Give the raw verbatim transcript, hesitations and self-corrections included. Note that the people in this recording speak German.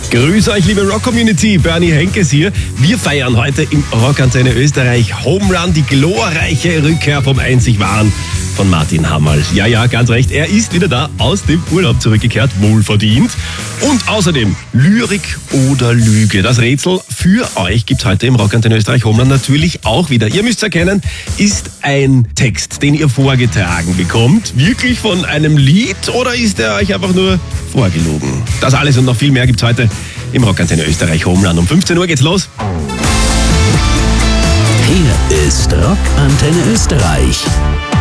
Grüß euch, liebe Rock-Community, Bernie Henkes hier. Wir feiern heute im Rockantenne Österreich Home Run, die glorreiche Rückkehr vom einzig Wahren von Martin Hammerl. Ja, ja, ganz recht, er ist wieder da, aus dem Urlaub zurückgekehrt, wohlverdient. Und außerdem Lyrik oder Lüge. Das Rätsel für euch gibt's heute im Rockantenne Österreich Home Run natürlich auch wieder. Ihr müsst erkennen, ist ein Text, den ihr vorgetragen bekommt, wirklich von einem Lied oder ist er euch einfach nur vorgelogen? Das alles und noch viel mehr gibt's heute im Rockantenne Österreich Home Run. Um fünfzehn Uhr geht's los. Hier ist Rockantenne Österreich.